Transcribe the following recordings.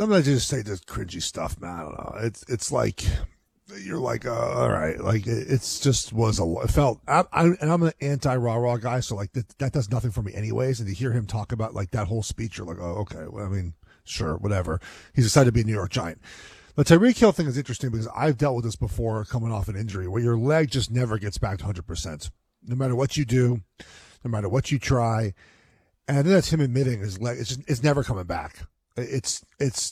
gonna just say this cringy stuff, man. I don't know. It's like you're like, all right, like it's just was a. It felt. I'm an anti rah guy, so like that does nothing for me anyways. And to hear him talk about like that whole speech, you're like, oh, okay. Well, I mean, sure, whatever. He's decided to be a New York Giant. The Tyreek Hill thing is interesting because I've dealt with this before, coming off an injury where your leg just never gets back to 100%, no matter what you do, no matter what you try. And I think that's him admitting his leg. It's never coming back. It's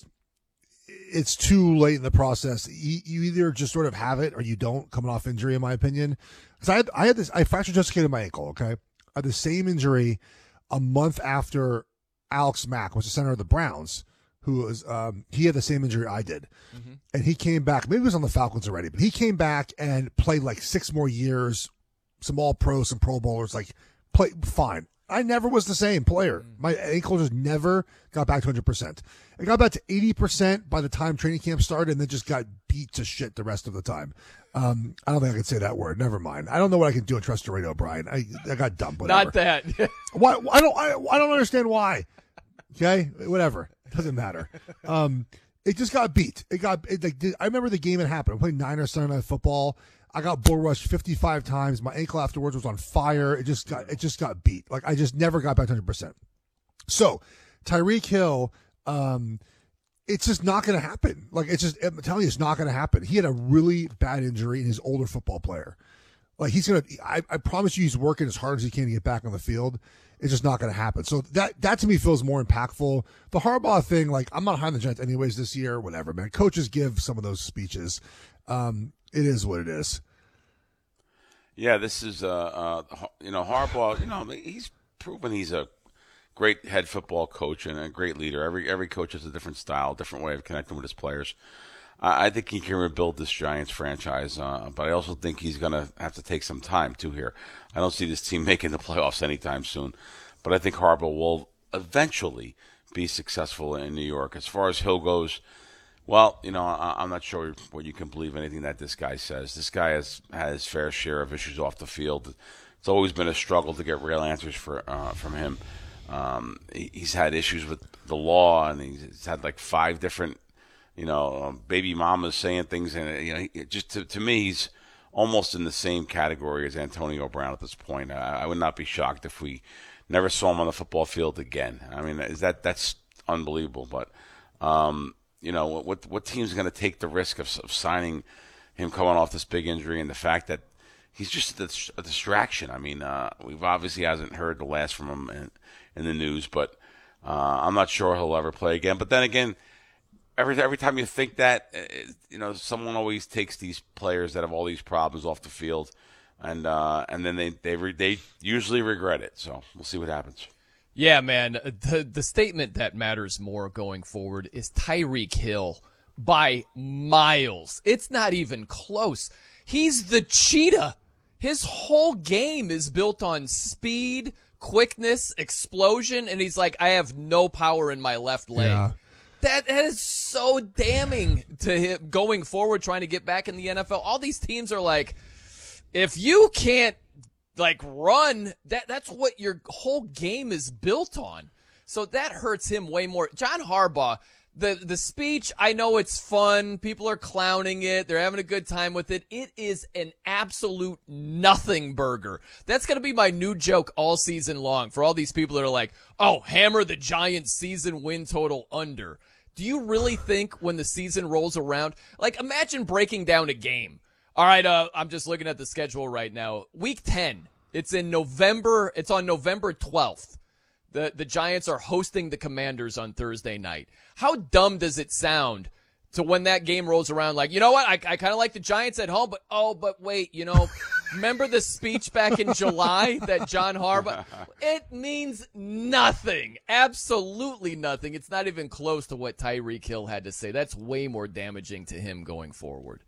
too late in the process. You either just sort of have it or you don't, coming off injury, in my opinion. Because I fractured dislocated my ankle. Okay, I had the same injury a month after Alex Mack was the center of the Browns, who was he had the same injury I did, and he came back. Maybe he was on the Falcons already, but he came back and played like 6 more years, some All Pros, some Pro Bowlers, like played fine. I never was the same player. My ankle just never got back to 100%. It got back to 80% by the time training camp started, and then just got beat to shit the rest of the time. I don't think I can say that word. Never mind. I don't know what I can do in Trust the Radio, Brian. I got dumb. Whatever. Not that. Why? I don't understand why. Okay, whatever. Doesn't matter. It just got beat. I remember the game it happened. I played Niners Sunday Night Football. I got bull rushed 55 times. My ankle afterwards was on fire. It just got beat. Like I just never got back to 100%. So Tyreek Hill, it's just not going to happen. Like I'm telling you, it's not going to happen. He had a really bad injury and he's an older football player. Like I promise you, he's working as hard as he can to get back on the field. It's just not going to happen. So that to me feels more impactful. The Harbaugh thing, like I'm not hiring the Giants anyways this year. Whatever, man. Coaches give some of those speeches. It is what it is. Yeah, this is Harbaugh. He's proven he's a great head football coach and a great leader. Every coach has a different style, different way of connecting with his players. I think he can rebuild this Giants franchise, but I also think he's going to have to take some time too here. I don't see this team making the playoffs anytime soon, but I think Harbaugh will eventually be successful in New York. As far as Hill goes, well, I'm not sure what you can believe anything that this guy says. This guy has had his fair share of issues off the field. It's always been a struggle to get real answers from him. He's had issues with the law, and he's had like 5 different, baby mamas saying things, and just to me, he's almost in the same category as Antonio Brown at this point. I would not be shocked if we never saw him on the football field again. I mean, that's unbelievable, but. What team's going to take the risk of signing him coming off this big injury and the fact that he's just a distraction? I mean, we've obviously hasn't heard the last from him in the news, but I'm not sure he'll ever play again. But then again, every time you think that, someone always takes these players that have all these problems off the field, and then they usually regret it. So we'll see what happens. Yeah, man, the statement that matters more going forward is Tyreek Hill by miles. It's not even close. He's the cheetah. His whole game is built on speed, quickness, explosion, and he's like, I have no power in my left leg. Yeah. That is so damning to him going forward, trying to get back in the NFL. All these teams are like, if you can't run, that's what your whole game is built on. So that hurts him way more. John Harbaugh, the speech, I know it's fun. People are clowning it. They're having a good time with it. It is an absolute nothing burger. That's going to be my new joke all season long for all these people that are like, oh, hammer the Giants season win total under. Do you really think when the season rolls around, imagine breaking down a game. All right, I'm just looking at the schedule right now. Week 10, it's in November. It's on November 12th. The Giants are hosting the Commanders on Thursday night. How dumb does it sound to when that game rolls around? Like, you know what? I kind of like the Giants at home, but wait, remember the speech back in July that John Harbaugh? It means nothing. Absolutely nothing. It's not even close to what Tyreek Hill had to say. That's way more damaging to him going forward.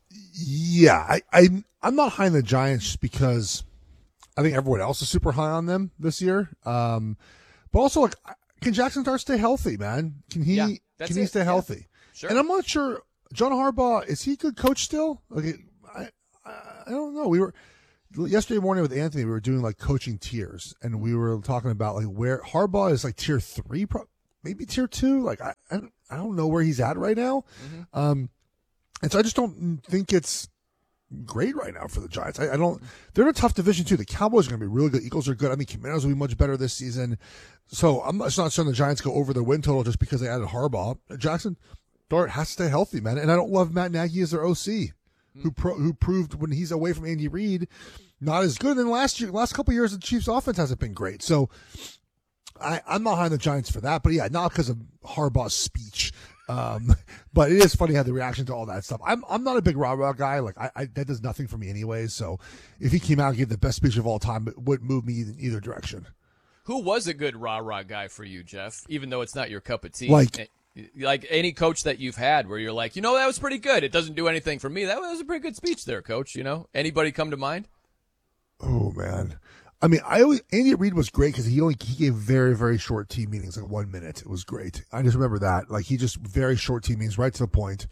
Yeah, I'm not high on the Giants just because I think everyone else is super high on them this year. But also, can Jackson Dart stay healthy, man? Can he stay healthy? Sure. And I'm not sure. John Harbaugh, is he a good coach still? I don't know. Yesterday morning with Anthony, we were doing coaching tiers, and we were talking about where Harbaugh is tier 3. maybe tier 2. Like I don't know where he's at right now. And so I just don't think it's great right now for the Giants. I don't. They're in a tough division too. The Cowboys are going to be really good. Eagles are good. I mean, Commanders will be much better this season. So I'm not saying the Giants go over their win total just because they added Harbaugh. Jackson Dart has to stay healthy, man. And I don't love Matt Nagy as their OC, who proved when he's away from Andy Reid not as good. And last couple of years, the Chiefs' offense hasn't been great. So I'm not behind the Giants for that. But yeah, not because of Harbaugh's speech. But it is funny how the reaction to all that stuff. I'm not a big rah-rah guy. Like that does nothing for me anyway. So if he came out and gave the best speech of all time, it wouldn't move me in either direction. Who was a good rah-rah guy for you, Jeff? Even though it's not your cup of tea. Like any coach that you've had where you're like, that was pretty good. It doesn't do anything for me. That was a pretty good speech there, coach. Anybody come to mind? Oh man. I mean, Andy Reid was great because he gave very, very short team meetings, like 1 minute. It was great. I just remember that. Like he just very short team meetings, right to the point.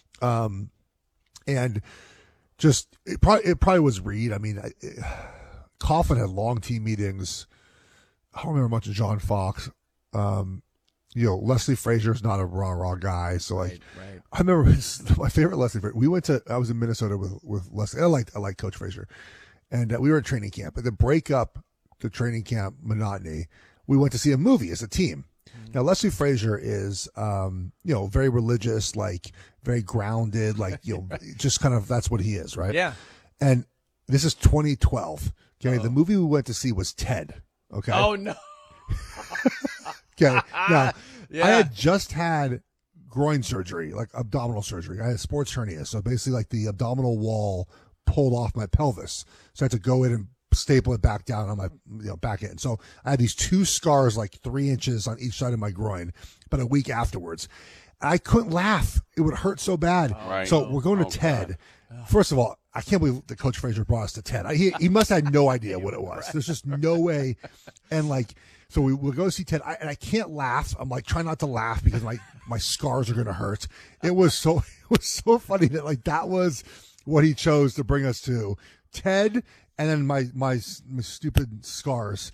And just it probably was Reid. I mean, Coughlin had long team meetings. I don't remember much of John Fox. Leslie Frazier is not a raw guy. So right. I remember my favorite Leslie Frazier. I was in Minnesota with Leslie. I like Coach Frazier. And we were at training camp. At the break up the training camp monotony, we went to see a movie as a team. Mm-hmm. Now, Leslie Frazier is, very religious, like very grounded, like, just kind of, that's what he is, right? Yeah. And this is 2012. Okay. The movie we went to see was Ted. Okay. Oh, no. Okay. Now, yeah. I had just had groin surgery, like abdominal surgery. I had a sports hernia. So basically, like the abdominal wall pulled off my pelvis. So I had to go in and staple it back down on my back end. So I had these 2 scars, like 3 inches on each side of my groin, about a week afterwards. I couldn't laugh. It would hurt so bad. Right. So we're going to Ted. God. First of all, I can't believe that Coach Frazier brought us to Ted. He must have had no idea what it was. There's just no way. And so we'll go see Ted. I can't laugh. I'm like, trying not to laugh because my scars are going to hurt. It was so funny that that was what he chose to bring us to. Ted, and then my stupid scars,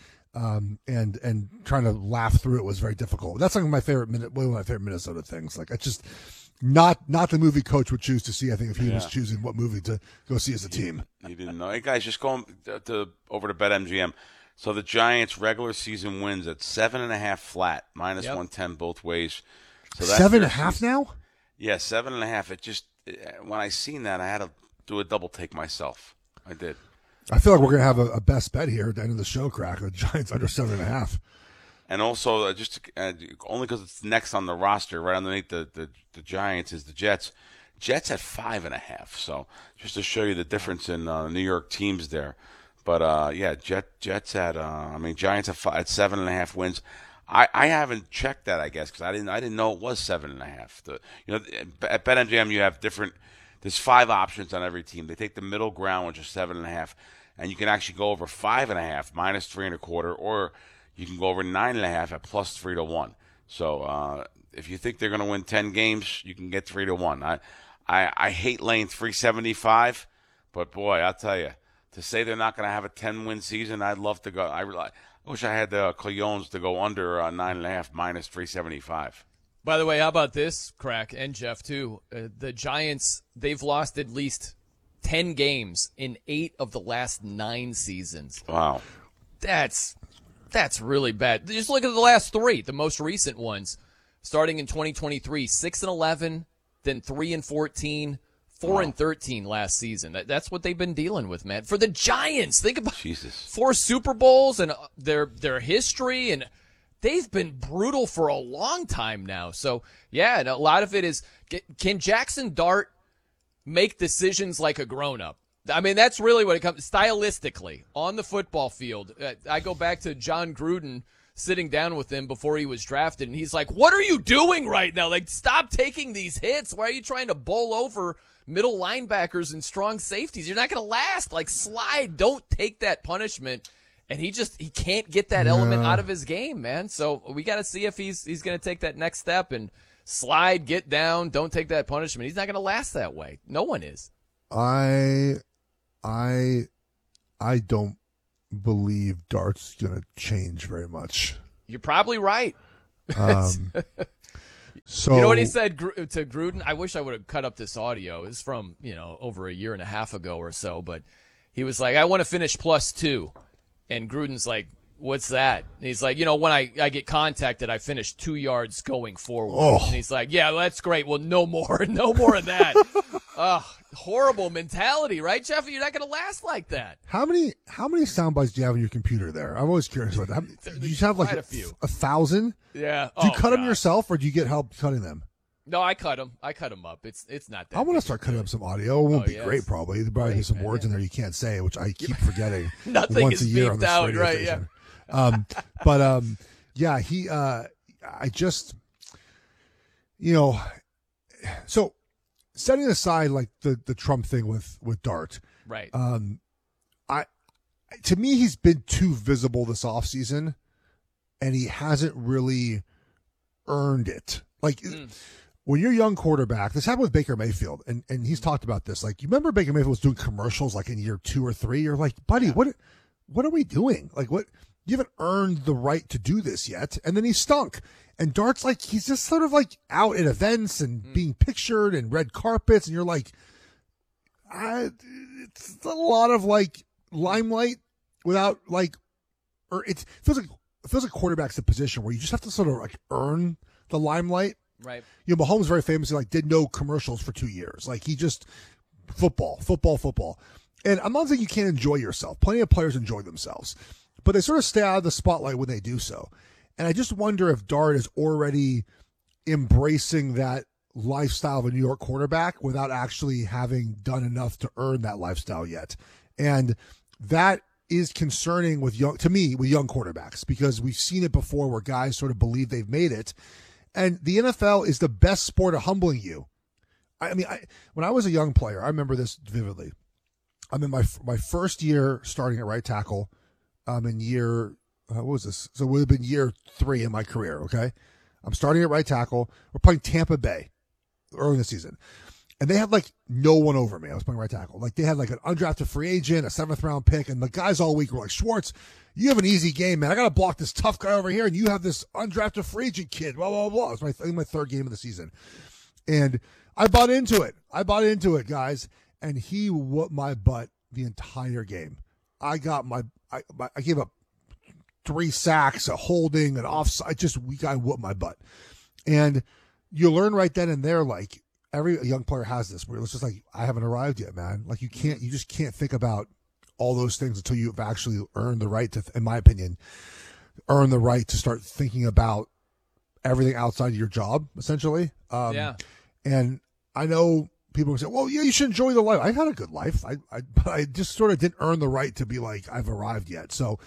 and trying to laugh through it was very difficult. That's one of my favorite Minnesota things. Like, it's just not the movie Coach would choose to see. I think if he was choosing what movie to go see as a team. He didn't know. Hey guys, just going over to BetMGM. So the Giants' regular season wins at 7.5 flat, minus 110 both ways. So that's 7.5 now. Yeah, 7.5. It just when I seen that, I had to do a double take myself. I did. I feel like we're going to have a best bet here at the end of the show, Crack. The Giants under 7.5. And also, only because it's next on the roster, right underneath the Giants, is the Jets. Jets at 5.5. So just to show you the difference in New York teams there. But Jets at Giants at 7.5 wins. I haven't checked that, I guess, because I didn't know it was 7.5. At BetMGM you have different. There's 5 options on every team. They take the middle ground, which is 7.5, and you can actually go over 5.5 minus 3.25, or you can go over 9.5 at plus 3-1. So if you think they're going to win 10 games, you can get 3-1. I hate laying 375, but boy, I'll tell you, to say they're not going to have a 10-win season, I'd love to go. I wish I had the Coyones to go under 9.5 minus 375. By the way, how about this, Crack, and Jeff, too? The Giants, they've lost at least 10 games in 8 of the last 9 seasons. Wow. That's really bad. Just look at the last 3, the most recent ones. Starting in 2023, 6-11, then 3-14, 4-13 last season. That's what they've been dealing with, man. For the Giants, think about 4 Super Bowls and their history, and they've been brutal for a long time now. So, yeah, and a lot of it is, can Jackson Dart make decisions like a grown-up? I mean, that's really what it comes stylistically on the football field. I go back to John Gruden sitting down with him before he was drafted, and he's like, what are you doing right now? Like, stop taking these hits. Why are you trying to bowl over middle linebackers and strong safeties? You're not going to last. Like, slide. Don't take that punishment. And he can't get that element out of his game, man. So we got to see if he's going to take that next step and slide, get down, don't take that punishment. He's not going to last that way. No one is. I don't believe Dart's going to change very much. You're probably right. So You know what he said to Gruden? I wish I would have cut up this audio. It's from, over a year and a half ago or so, but he was like, I want to finish +2. And Gruden's like, what's that? And he's like, when I get contacted, I finish 2 yards going forward. Oh. And he's like, yeah, well, that's great. Well, no more of that. Horrible mentality, right, Jeff? You're not going to last like that. how many sound bites do you have on your computer there? I'm always curious about that. Do you have like Quite a few. 1,000? Yeah. Do you cut them God. yourself, or do you get help cutting them? No, I cut them. I cut them up. It's not that. I want big to start a cutting deal. up some audio. It won't be yes. great, probably. There'll probably be Great, some man, words in there you can't say, which I keep forgetting Nothing once is a year on beeped this out, radio right, station. Yeah, he. I just, so setting aside like the Trump thing with Dart, Right. to me, he's been too visible this offseason, and he hasn't really earned it. Like, when you're a young quarterback, this happened with Baker Mayfield, and he's talked about this. Like, you remember Baker Mayfield was doing commercials like in year 2 or 3? You're like, buddy, what are we doing? Like, what? You haven't earned the right to do this yet. And then he stunk. And Dart's like, he's just sort of like out at events and being pictured and red carpets, and you're like, it's a lot of like limelight without like, or it feels like quarterback's a position where you just have to sort of like earn the limelight. Right. Mahomes very famously like did no commercials for 2 years. Like he just football. And I'm not saying you can't enjoy yourself. Plenty of players enjoy themselves, but they sort of stay out of the spotlight when they do so. And I just wonder if Dart is already embracing that lifestyle of a New York quarterback without actually having done enough to earn that lifestyle yet. And that is concerning with young quarterbacks, because we've seen it before where guys sort of believe they've made it. And the NFL is the best sport of humbling you. When I was a young player, I remember this vividly. I'm in my first year starting at right tackle. I'm in year, what was this? So it would have been year 3 in my career, okay? I'm starting at right tackle. We're playing Tampa Bay early in the season. And they had like no one over me. I was playing right tackle. Like they had like an undrafted free agent, a 7th round pick, and the guys all week were like, Schwartz, you have an easy game, man. I got to block this tough guy over here, and you have this undrafted free agent kid, blah, blah, blah. It was my 3rd game of the season. And I bought into it, guys. And he whooped my butt the entire game. I gave up 3 sacks, a holding, an offside. We got whooped my butt. And you learn right then and there, like every young player has this, where it's just like, I haven't arrived yet, man. Like you just can't think about all those things until you've actually earned the right to, in my opinion, earn the right to start thinking about everything outside of your job, essentially. Yeah. And I know people will say, well, yeah, you should enjoy the life. I've had a good life. But I just sort of didn't earn the right to be like, I've arrived yet. So,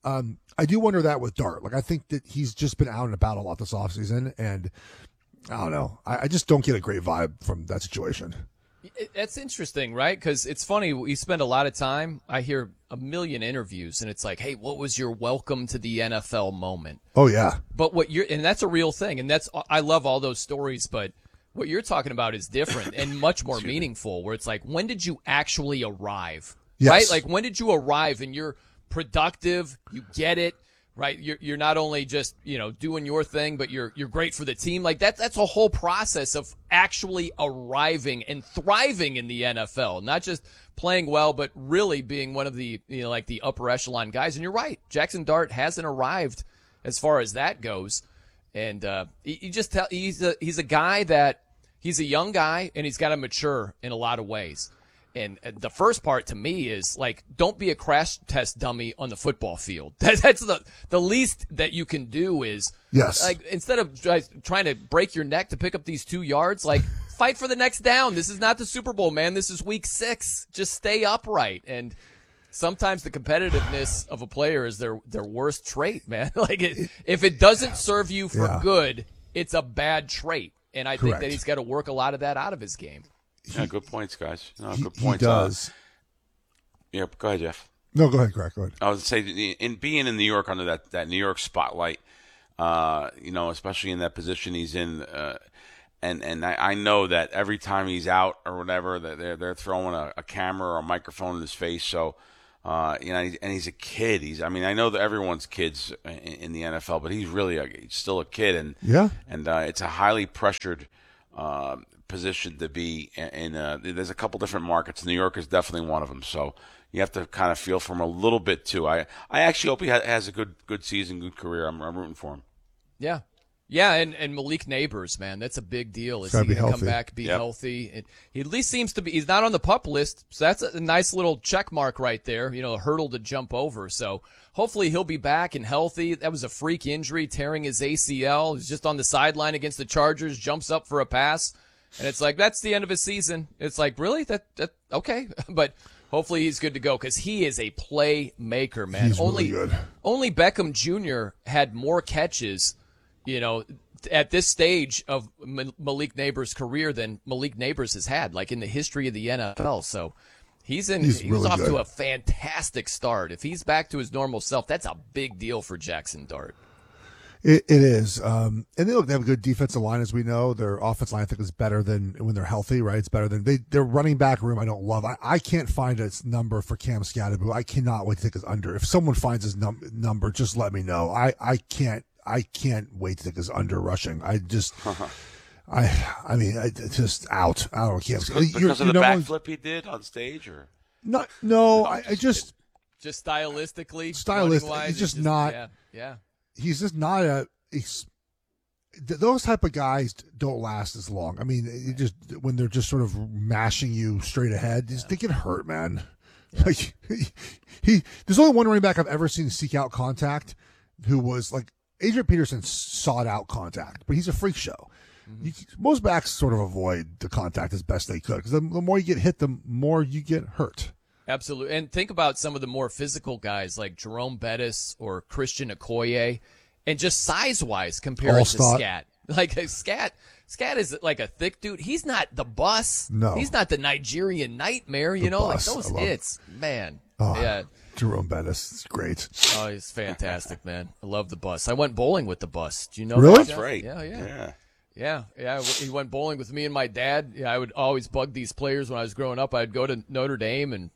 I do wonder that with Dart. Like, I think that he's just been out and about a lot this offseason, and I don't know. I just don't get a great vibe from that situation. That's interesting, right? Because it's funny. We spend a lot of time. I hear a million interviews, and it's like, hey, what was your welcome to the NFL moment? Oh, yeah. But and that's a real thing. And I love all those stories, but what you're talking about is different and much more meaningful, where it's like, when did you actually arrive? Yes. Right? Like, when did you arrive and you're productive, you get it, right? You're not only just, doing your thing, but you're great for the team. Like that's a whole process of actually arriving and thriving in the NFL, not just playing well, but really being one of the, like the upper echelon guys. And you're right. Jackson Dart hasn't arrived as far as that goes. And, you just tell he's a guy that he's a young guy and he's got to mature in a lot of ways. And the first part to me is like, don't be a crash test dummy on the football field. That's the least that you can do is, yes, like, instead of trying to break your neck to pick up these 2 yards, like fight for the next down. This is not the Super Bowl, man. This is week 6. Just stay upright. And sometimes the competitiveness of a player is their worst trait, man. Like if it doesn't serve you for good, it's a bad trait. And I think that he's got to work a lot of that out of his game. Yeah, good points, guys. No, good He points. does. Yeah, go ahead, Jeff. No, go ahead, Greg. Go ahead. I was saying, in being in New York under that New York spotlight, especially in that position he's in, and I know that every time he's out or whatever, that they're throwing a camera or a microphone in his face. So And he's a kid. I know that everyone's kids in the NFL, but he's really he's still a kid, and it's a highly pressured position to be in. There's a couple different markets. New York is definitely one of them. So you have to kind of feel for him a little bit too. I actually hope he has a good season, good career. I'm rooting for him. Yeah. Yeah, and Malik Neighbors, man, that's a big deal. Is he going to healthy. come back, be healthy? And he at least seems to be. He's not on the PUP list, so that's a nice little check mark right there. A hurdle to jump over. So hopefully he'll be back and healthy. That was a freak injury, tearing his ACL. He's just on the sideline against the Chargers, jumps up for a pass, and it's like that's the end of his season. It's like really that okay, but. Hopefully he's good to go because he is a playmaker, man. He's really good. Only Beckham Jr. had more catches, at this stage of Malik Neighbors' career than Malik Neighbors has had, like in the history of the NFL. So he was really off good. to a fantastic start. If he's back to his normal self, that's a big deal for Jackson Dart. It is. And they have a good defensive line, as we know. Their offensive line, I think, is better than when they're healthy, right? It's better than their running back room. I don't love. I can't find its number for Cam Scatterbo. I cannot wait to take his under. If someone finds his number, just let me know. I can't wait to take his under rushing. It's just out. I don't know. Because of the backflip he did on stage, or no, I just stylistically, he's just not. Yeah. He's just not those type of guys don't last as long. I mean, when they're just sort of mashing you straight ahead, they get hurt, man. Yeah. Like there's only one running back I've ever seen seek out contact who was like Adrian Peterson sought out contact, but he's a freak show. Mm-hmm. Most backs sort of avoid the contact as best they could because the more you get hit, the more you get hurt. Absolutely. And think about some of the more physical guys like Jerome Bettis or Christian Okoye, and just size-wise compared to Scat. Like Scat is like a thick dude. He's not the bus. No. He's not the Nigerian Nightmare, like those hits. Man. Oh, yeah. Jerome Bettis is great. Oh, he's fantastic, man. I love the bus. I went bowling with the bus. Do you know really? That's right. Yeah. He went bowling with me and my dad. Yeah, I would always bug these players when I was growing up. I'd go to Notre Dame and.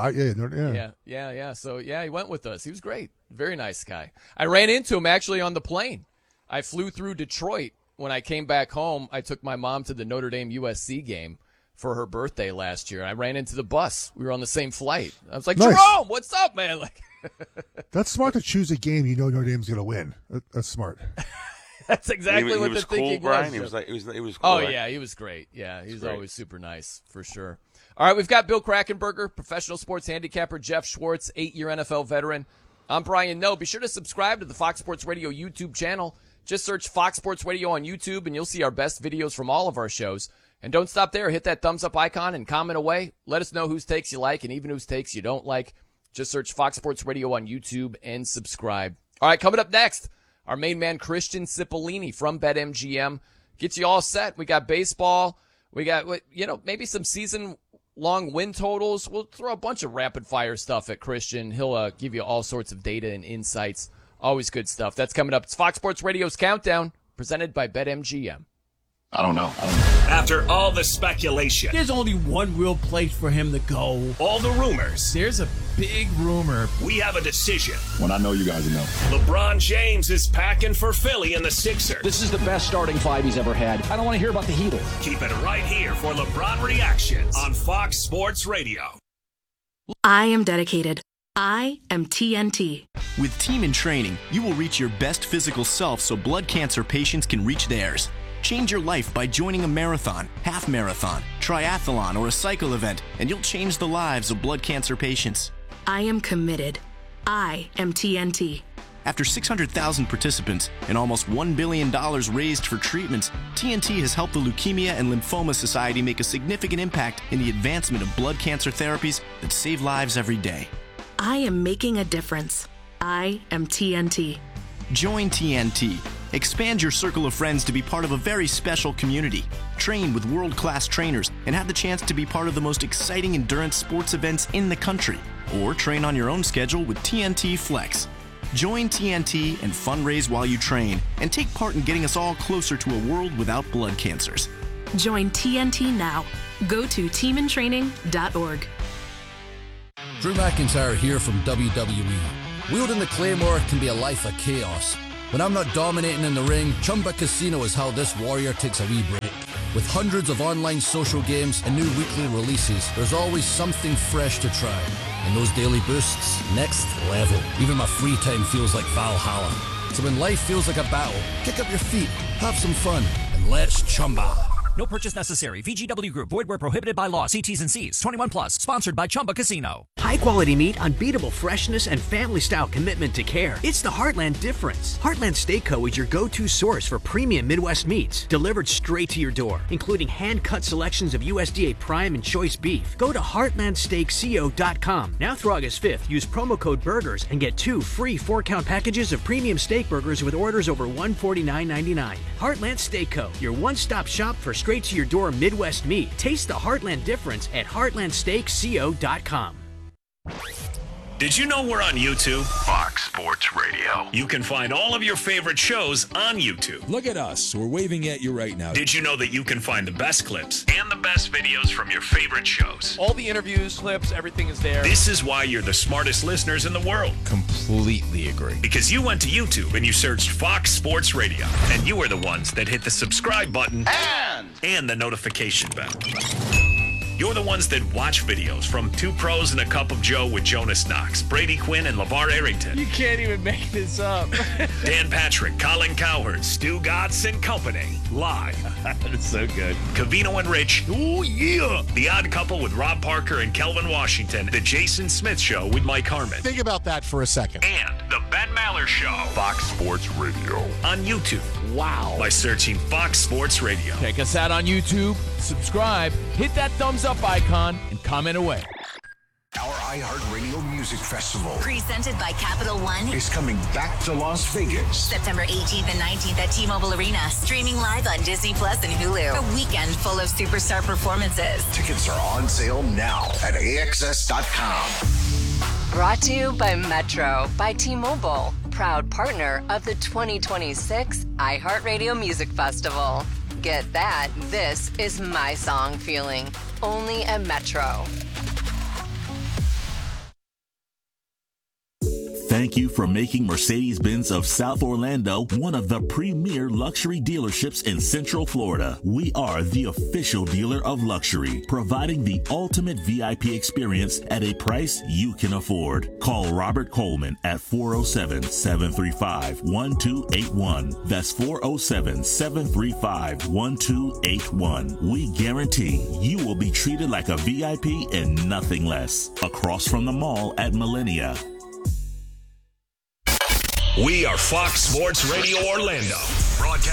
Yeah. So he went with us. He was great. Very nice guy. I ran into him actually on the plane. I flew through Detroit. When I came back home, I took my mom to the Notre Dame USC game for her birthday last year. I ran into the bus. We were on the same flight. I was like, nice. Jerome, what's up, man? Like, that's smart to choose a game you know Notre Dame's going to win. That's smart. That's exactly what the thinking was. Brian. He was cool. Oh, right? yeah, he was great. Yeah, he was always super nice, for sure. All right, we've got Bill Krackomberger, professional sports handicapper, Jeff Schwartz, 8-year NFL veteran. I'm Brian Noe. Be sure to subscribe to the Fox Sports Radio YouTube channel. Just search Fox Sports Radio on YouTube, and you'll see our best videos from all of our shows. And don't stop there. Hit that thumbs up icon and comment away. Let us know whose takes you like and even whose takes you don't like. Just search Fox Sports Radio on YouTube and subscribe. All right, coming up next, our main man, Christian Cipollini from BetMGM, gets you all set. We got baseball. We got, maybe some season-long win totals. We'll throw a bunch of rapid-fire stuff at Christian. He'll give you all sorts of data and insights. Always good stuff. That's coming up. It's Fox Sports Radio's Countdown, presented by BetMGM. I don't know. After all the speculation, there's only one real place for him to go. All the rumors, there's a big rumor. We have a decision. When I know you guys know. LeBron James is packing for Philly and the Sixers. This is the best starting five he's ever had. I don't want to hear about the Heatles. Keep it right here for LeBron Reactions on Fox Sports Radio. I am dedicated. I am TNT. With Team in Training, you will reach your best physical self so blood cancer patients can reach theirs. Change your life by joining a marathon, half marathon, triathlon, or a cycle event, and you'll change the lives of blood cancer patients. I am committed. I am TNT. After 600,000 participants and almost $1 billion raised for treatments, TNT has helped the Leukemia and Lymphoma Society make a significant impact in the advancement of blood cancer therapies that save lives every day. I am making a difference. I am TNT. Join TNT. Expand your circle of friends to be part of a very special community. Train with world-class trainers and have the chance to be part of the most exciting endurance sports events in the country. Or train on your own schedule with TNT Flex. Join TNT and fundraise while you train and take part in getting us all closer to a world without blood cancers. Join TNT now. Go to teamintraining.org. Drew McIntyre here from WWE. Wielding the Claymore can be a life of chaos. When I'm not dominating in the ring, Chumba Casino is how this warrior takes a wee break. With hundreds of online social games and new weekly releases, there's always something fresh to try. And those daily boosts, next level. Even my free time feels like Valhalla. So when life feels like a battle, kick up your feet, have some fun, and let's Chumba. No purchase necessary. VGW Group. Void where prohibited by law. See T's and C's. 21 plus. Sponsored by Chumba Casino. High quality meat, unbeatable freshness, and family style commitment to care. It's the Heartland difference. Heartland Steak Co. is your go-to source for premium Midwest meats, delivered straight to your door, including hand-cut selections of USDA prime and choice beef. Go to heartlandsteakco.com. Now through August 5th, use promo code BURGERS and get 2 free 4-count packages of premium steak burgers with orders over $149.99. Heartland Steak Co. Your one-stop shop for straight-to-your-door Midwest meat. Taste the Heartland difference at heartlandsteakco.com. Did you know we're on YouTube? Fox Sports Radio. You can find all of your favorite shows on YouTube. Look at us. We're waving at you right now. Did you know that you can find the best clips and the best videos from your favorite shows? All the interviews, clips, everything is there. This is why you're the smartest listeners in the world. Completely agree. Because you went to YouTube and you searched Fox Sports Radio. And you are the ones that hit the subscribe button and the notification bell. You're the ones that watch videos from Two Pros and a Cup of Joe with Jonas Knox, Brady Quinn, and LeVar Arrington. You can't even make this up. Dan Patrick, Colin Cowherd, Stu Gatz and Company. Live. That's so good. Covino and Rich. Oh, yeah. The Odd Couple with Rob Parker and Kelvin Washington. The Jason Smith Show with Mike Harmon. Think about that for a second. And the Ben Maller Show. Fox Sports Radio. On YouTube. Wow. By searching Fox Sports Radio. Check us out on YouTube, subscribe, hit that thumbs up icon, and comment away. Our iHeartRadio Music Festival, presented by Capital One, is coming back to Las Vegas. September 18th and 19th at T-Mobile Arena. Streaming live on Disney Plus and Hulu. A weekend full of superstar performances. Tickets are on sale now at AXS.com. Brought to you by Metro by T-Mobile, proud partner of the 2026 iHeartRadio Music Festival. Get that, this is my song feeling, only at Metro. Thank you for making Mercedes-Benz of South Orlando one of the premier luxury dealerships in Central Florida. We are the official dealer of luxury, providing the ultimate VIP experience at a price you can afford. Call Robert Coleman at 407-735-1281. That's 407-735-1281. We guarantee you will be treated like a VIP and nothing less. Across from the mall at Millennia. We are Fox Sports Radio Orlando. Broadcast